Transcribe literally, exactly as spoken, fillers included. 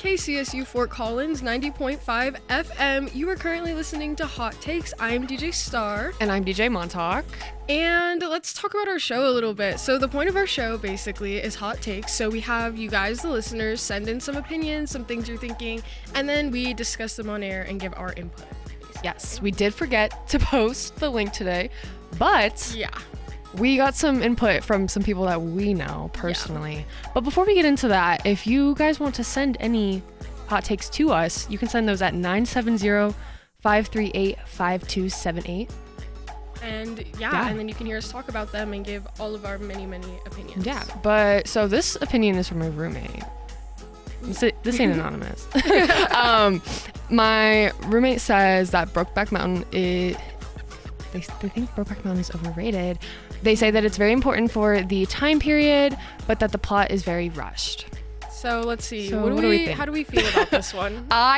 K C S U Fort Collins ninety point five F M. You are currently listening to Hot Takes. I'm D J Star. And I'm D J Montauk. And let's talk about our show a little bit. So the point of our show basically is Hot Takes. So we have you guys, the listeners, send in some opinions, some things you're thinking, and then we discuss them on air and give our input. Basically. Yes, we did forget to post the link today, but yeah. we got some input from some people that we know personally. Yeah. But before we get into that, if you guys want to send any hot takes to us, you can send those at nine seven zero, five three eight, five two seven eight. And yeah, yeah, and then you can hear us talk about them and give all of our many, many opinions. Yeah, but so this opinion is from my roommate. This, this ain't anonymous. um, my roommate says that Brokeback Mountain is... They, they think Brokeback Mountain is overrated. They say that it's very important for the time period, but that the plot is very rushed. So let's see. So what do what we, do we think? How do we feel about this one? I